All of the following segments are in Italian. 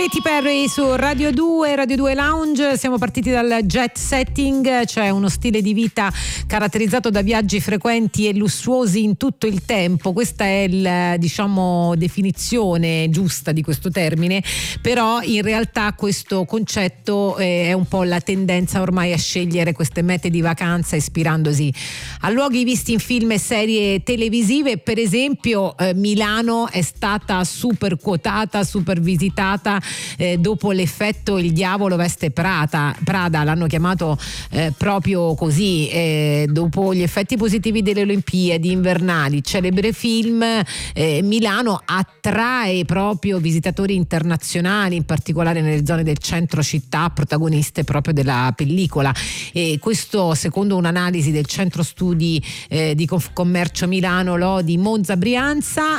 Katy Perry su Radio 2 Lounge. Siamo partiti dal jet setting, cioè uno stile di vita caratterizzato da viaggi frequenti e lussuosi in tutto il tempo. Questa è la, definizione giusta di questo termine, però in realtà questo concetto è un po' la tendenza ormai a scegliere queste mete di vacanza ispirandosi a luoghi visti in film e serie televisive. Per esempio Milano è stata super quotata, super visitata dopo l'effetto Il diavolo veste Prada, l'hanno chiamato proprio così, dopo gli effetti positivi delle Olimpiadi invernali, celebre film. Milano attrae proprio visitatori internazionali, in particolare nelle zone del centro città, protagoniste proprio della pellicola, e questo secondo un'analisi del centro studi di commercio Milano Lodi Monza Brianza.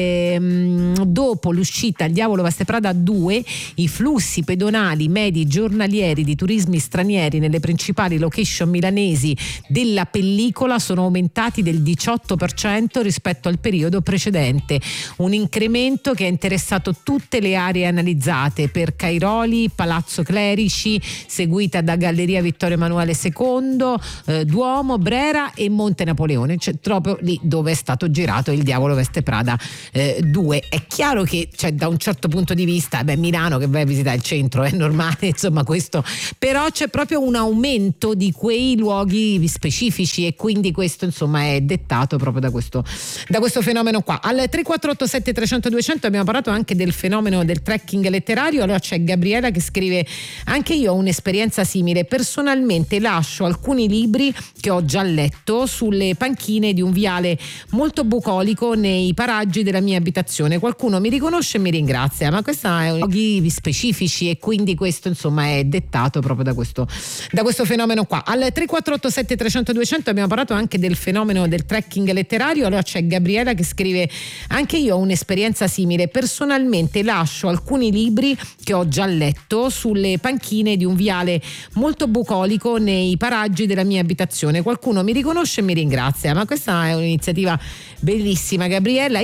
Dopo l'uscita Il diavolo veste Prada 2, i flussi pedonali medi giornalieri di turismi stranieri nelle principali location milanesi della pellicola sono aumentati del 18% rispetto al periodo precedente, un incremento che ha interessato tutte le aree analizzate, per Cairoli, Palazzo Clerici, seguita da Galleria Vittorio Emanuele II, Duomo, Brera e Monte Napoleone, cioè proprio lì dove è stato girato Il diavolo veste Prada 2. È chiaro che, cioè, da un certo punto di vista, Milano che vai a visitare il centro è normale, insomma, questo, però c'è proprio un aumento di quei luoghi specifici, e quindi questo insomma è dettato proprio da questo fenomeno qua. Al 3487 300 200 abbiamo parlato anche del fenomeno del trekking letterario. Allora c'è Gabriela che scrive: anche io ho un'esperienza simile, personalmente lascio alcuni libri che ho già letto sulle panchine di un viale molto bucolico nei paraggi della mia abitazione, qualcuno mi riconosce e mi ringrazia, ma questa è luoghi specifici, e quindi questo insomma è dettato proprio da questo fenomeno qua. Al 3487 300 200 abbiamo parlato anche del fenomeno del trekking letterario. Allora c'è Gabriela che scrive: anche io ho un'esperienza simile, personalmente lascio alcuni libri che ho già letto sulle panchine di un viale molto bucolico nei paraggi della mia abitazione, qualcuno mi riconosce e mi ringrazia, ma questa è un'iniziativa bellissima, Gabriella.